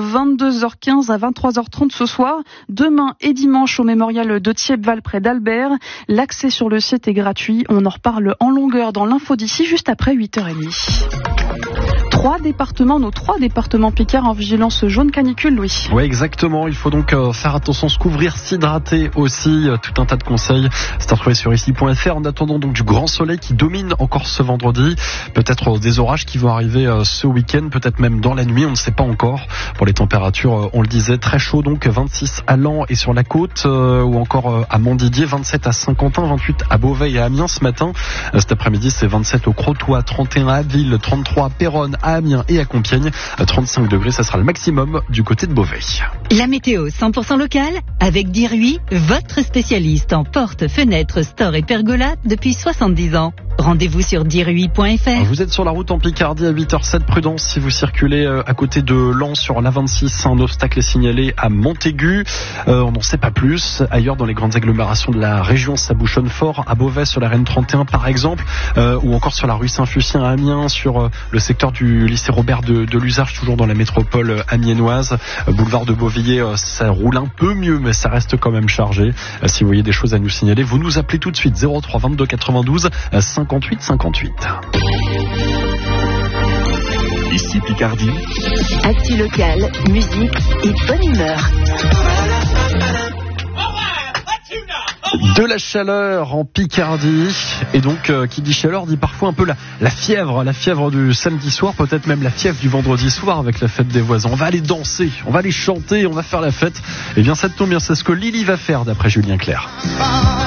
22h15 à 23h30 ce soir. Demain et dimanche au mémorial de Thiepval près d'Albert. L'accès sur le site est gratuit. On en reparle en longueur dans l'info d'ici juste après 8h30. Nos trois départements Picard en vigilance jaune canicule, Louis. Oui, exactement. Il faut donc faire attention, se couvrir, s'hydrater aussi. Tout un tas de conseils. C'est à retrouver sur ici.fr. En attendant donc du grand soleil qui domine encore ce vendredi. Peut-être des orages qui vont arriver ce week-end, peut-être même dans la nuit. On ne sait pas encore. Pour les températures, on le disait, très chaud donc 26 à Laon et sur la côte, ou encore à Montdidier, 27 à Saint-Quentin, 28 à Beauvais et à Amiens ce matin. Cet après-midi, c'est 27 au Crotoy, 31 à Abbeville, 33 à Péronne, à Amiens et à Compiègne. 35 degrés, ça sera le maximum du côté de Beauvais. La météo 100% locale avec Dirui, votre spécialiste en portes, fenêtres, stores et pergolas depuis 70 ans. Rendez-vous sur dirui.fr. Vous êtes sur la route en Picardie à 8h07. Prudence si vous circulez à côté de Laon sur l'A26. Un obstacle est signalé à Montaigu. On n'en sait pas plus. Ailleurs dans les grandes agglomérations de la région, ça bouchonne fort. À Beauvais sur la RN31 par exemple, ou encore sur la rue Saint-Fucien à Amiens, sur le secteur du lycée Robert de Luzarches, toujours dans la métropole amiénoise. Boulevard de Beauvilliers, ça roule un peu mieux, mais ça reste quand même chargé. Si vous voyez des choses à nous signaler, vous nous appelez tout de suite 03 22 92 58 58. Ici Picardie. Actu locale, musique et bonne humeur. De la chaleur en Picardie, et donc qui dit chaleur dit parfois un peu la fièvre du samedi soir, peut-être même la fièvre du vendredi soir avec la fête des voisins. On va aller danser, on va aller chanter, on va faire la fête. Et bien ça tombe bien, c'est ce que Lily va faire d'après Julien Clerc.